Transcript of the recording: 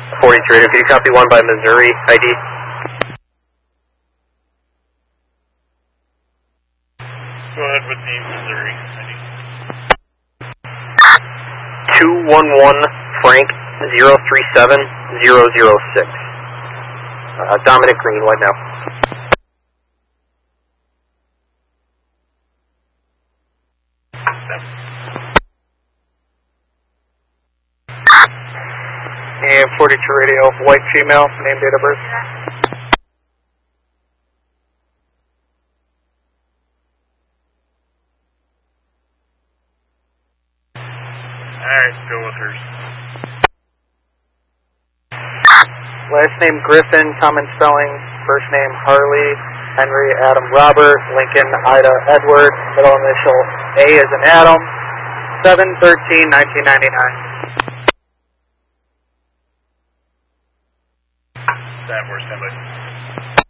43, could you copy 1 by Missouri ID? Go ahead with the Missouri ID. 211 Frank 037006. Dominic Green, right now. And 42 radio, white female, name, date of birth. Alright, go with hers. Last name Griffin, common spelling, first name Harley, Henry, Adam, Robert, Lincoln, Ida, Edward, middle initial A as in Adam, 7/13/1999. That works, somebody.